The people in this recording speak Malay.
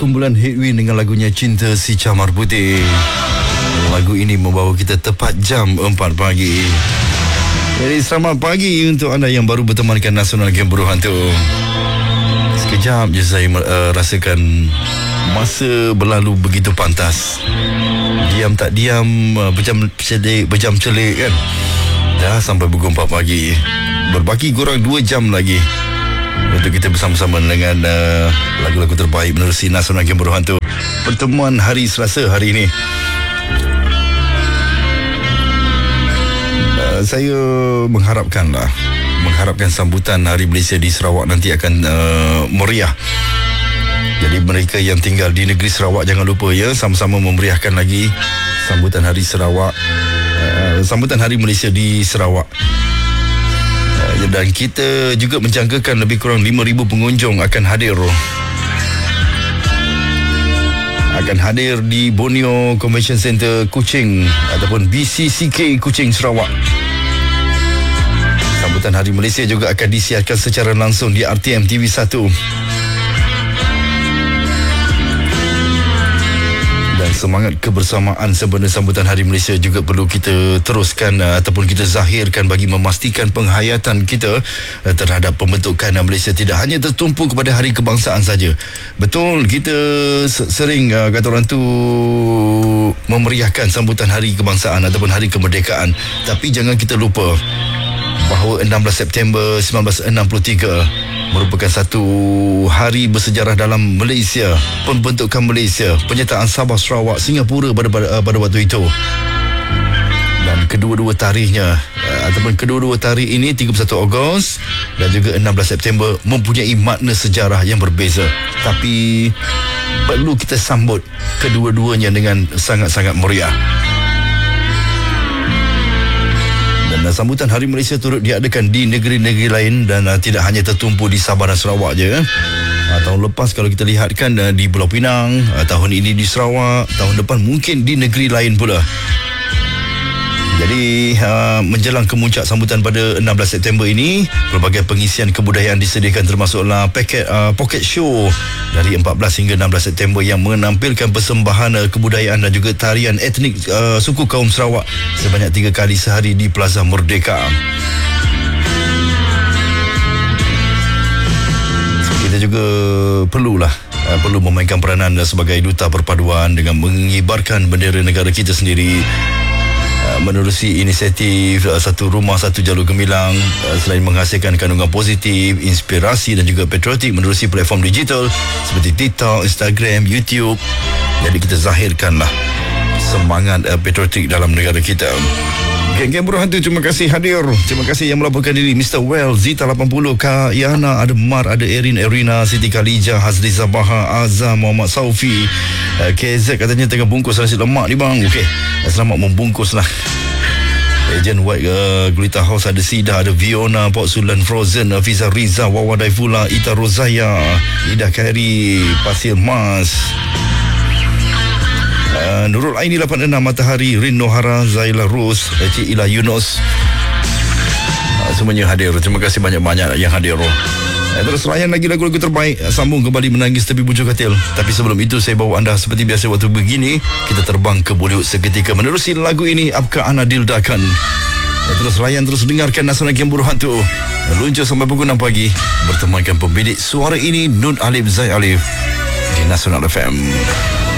kumpulan Headwind dengan lagunya Cinta Si Camar Putih. Lagu ini membawa kita tepat jam 4 pagi. Jadi selamat pagi untuk anda yang baru bertemankan Nasional Game Berhantu. Sekejap je saya rasakan masa berlalu begitu pantas. Diam tak diam, berjam celik kan. Dah sampai pukul 4 pagi. Berbaki kurang 2 jam lagi untuk kita bersama-sama dengan lagu-lagu terbaik menerusi Nasional Game Berhantu. Pertemuan hari Selasa hari ini. Saya mengharapkan sambutan Hari Malaysia di Sarawak nanti akan meriah. Jadi mereka yang tinggal di negeri Sarawak jangan lupa ya, sama-sama memeriahkan lagi sambutan Hari Sarawak, sambutan Hari Malaysia di Sarawak. Dan kita juga menjangkakan lebih kurang 5,000 pengunjung akan hadir di Borneo Convention Center Kuching ataupun BCCK Kuching Sarawak. Sambutan Hari Malaysia juga akan disiarkan secara langsung di RTM TV1. Dan semangat kebersamaan sempena sambutan Hari Malaysia juga perlu kita teruskan ataupun kita zahirkan bagi memastikan penghayatan kita terhadap pembentukan Malaysia tidak hanya tertumpu kepada Hari Kebangsaan saja. Betul, kita sering kata orang tu memeriahkan sambutan Hari Kebangsaan ataupun Hari Kemerdekaan, tapi jangan kita lupa bahawa 16 September 1963 merupakan satu hari bersejarah dalam Malaysia, pembentukan Malaysia, penyertaan Sabah, Sarawak, Singapura pada waktu itu. Dan kedua-dua tarikhnya ataupun kedua-dua tarikh ini 31 Ogos dan juga 16 September mempunyai makna sejarah yang berbeza, tapi perlu kita sambut kedua-duanya dengan sangat-sangat meriah. Dan sambutan Hari Malaysia turut diadakan di negeri-negeri lain dan tidak hanya tertumpu di Sabah dan Sarawak je. Tahun lepas kalau kita lihatkan di Pulau Pinang, tahun ini di Sarawak, tahun depan mungkin di negeri lain pula. Jadi menjelang kemuncak sambutan pada 16 September ini, pelbagai pengisian kebudayaan disediakan termasuklah pocket show dari 14 hingga 16 September yang menampilkan persembahan kebudayaan dan juga tarian etnik suku kaum Sarawak sebanyak 3 kali sehari di Plaza Merdeka. Kita juga perlu memainkan peranan sebagai duta perpaduan dengan mengibarkan bendera negara kita sendiri. Menerusi inisiatif Satu Rumah Satu Jalur Gemilang, selain menghasilkan kandungan positif, inspirasi dan juga patriotik menerusi platform digital seperti TikTok, Instagram, YouTube. Jadi kita zahirkanlah semangat patriotik dalam negara kita. Geng-geng Berhantu, terima kasih hadir. Terima kasih yang melaporkan diri. Mr. Well, Zita 80, Kak Yana, ada Mar, ada Erin, Erina, Siti Khalijah, Hazli Zabaha, Azam, Muhammad Saufi. KZ katanya tengah bungkus nasi lemak ni bang. Okey, selamat membungkus lah. Agent White, Gulita House, ada Sida, ada Viona, Port Sulan Frozen, Fiza Riza, Wawa Daifula, Ita Rozaya, Ida Khairi, Pasir Mas, Nurul Aini 86, Matahari, Rin Nohara, Zaila Rose, Cik Ila Yunus, semuanya hadir. Terima kasih banyak-banyak yang hadir. Terus layan lagi lagu-lagu terbaik. Sambung kembali menangis tepi bujuk katil. Tapi sebelum itu saya bawa anda seperti biasa waktu begini, kita terbang ke Bollywood seketika menerusi lagu ini, Apka Ana Dildakan. Terus layan, terus dengarkan Nasional Game Berhantu. Luncur sampai pukul 6 pagi. Bertemankan pembidik suara ini, Nun Alif Zai Alif di Nasional FM.